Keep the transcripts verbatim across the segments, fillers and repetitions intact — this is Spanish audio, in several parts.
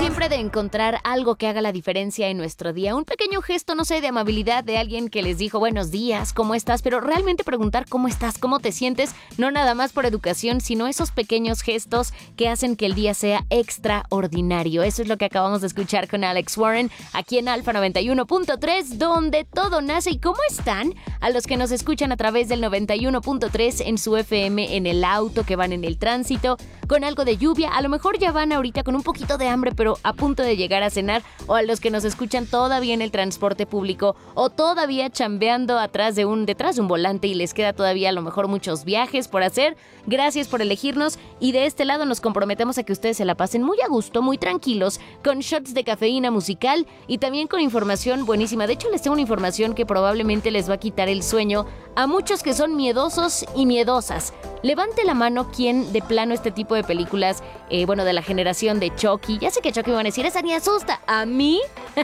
siempre de encontrar algo que haga la diferencia en nuestro día. Un pequeño gesto, no sé, de amabilidad de alguien que les dijo buenos días, ¿cómo estás? Pero realmente preguntar cómo estás, cómo te sientes, no nada más por educación, sino esos pequeños gestos que hacen que el día sea extraordinario. Eso es lo que acabamos de escuchar con Alex Warren aquí en Alfa noventa y uno punto tres, donde todo nace. ¿Y cómo están? A los que nos escuchan a través del noventa y uno punto tres en su F M, en el auto, que van en el tránsito, con algo de lluvia, a lo mejor ya van ahorita con un poquito de hambre, pero a punto de llegar a cenar, o a los que nos escuchan todavía en el transporte público, o todavía chambeando atrás de un, detrás de un volante y les queda todavía a lo mejor muchos viajes por hacer. Gracias por elegirnos, y de este lado nos comprometemos a que ustedes se la pasen muy a gusto, muy tranquilos, con shots de cafeína musical y también con información buenísima. De hecho, les tengo una información que probablemente les va a quitar el sueño a muchos que son miedosos y miedosas. Levante la mano quien de plano este tipo de películas, eh, bueno, de la generación de Chucky. Ya sé que Chucky me van a decir, esa ni asusta. ¿A mí?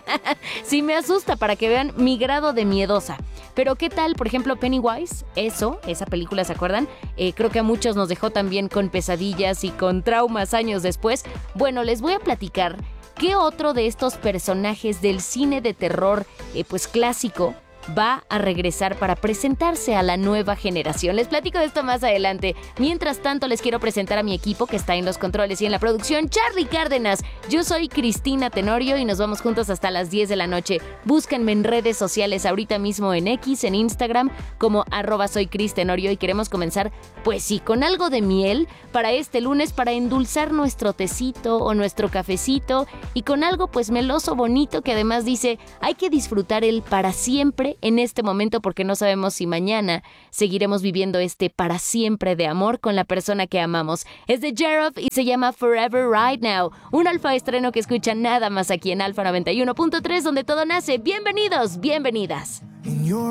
Sí me asusta, para que vean mi grado de miedosa. Pero ¿qué tal, por ejemplo, Pennywise? Eso, esa película, ¿se acuerdan? Eh, creo que a muchos nos dejó también con pesadillas y con traumas años después. Bueno, les voy a platicar qué otro de estos personajes del cine de terror, eh, pues clásico, va a regresar para presentarse a la nueva generación. Les platico de esto más adelante. Mientras tanto, les quiero presentar a mi equipo que está en los controles y en la producción, Charlie Cárdenas. Yo soy Cristina Tenorio y nos vamos juntos hasta las diez de la noche. Búsquenme en redes sociales ahorita mismo en X, en Instagram, como arroba soy Cris Tenorio, y queremos comenzar, pues sí, con algo de miel para este lunes, para endulzar nuestro tecito o nuestro cafecito, y con algo pues meloso, bonito, que además dice, hay que disfrutar el para siempre en este momento, porque no sabemos si mañana seguiremos viviendo este para siempre de amor con la persona que amamos. Es de Jerof y se llama Forever Right Now, un alfa estreno que escuchan nada más aquí en Alfa noventa y uno punto tres, donde todo nace. Bienvenidos, bienvenidas.